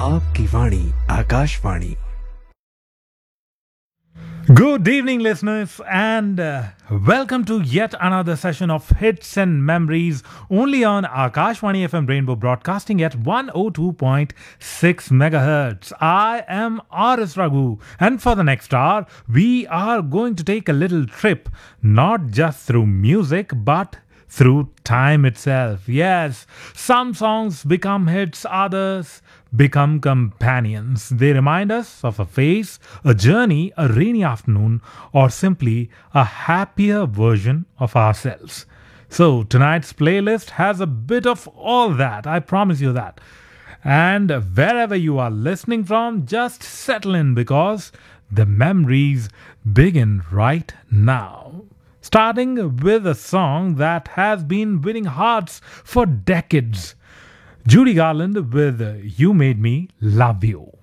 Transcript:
आपकी वाणी Akashvani. Good evening, listeners, and welcome to yet another session of Hits and Memories only on Akashvani FM Rainbow Broadcasting at 102.6 megahertz. I am R.S. Raghu, and for the next hour, we are going to take a little trip not just through music but through time itself. Yes, some songs become hits, others become companions. They remind us of a phase, a journey, a rainy afternoon, or simply a happier version of ourselves. So, tonight's playlist has a bit of all that, I promise you that. And wherever you are listening from, just settle in because the memories begin right now. Starting with a song that has been winning hearts for decades. Judy Garland with You Made Me Love You.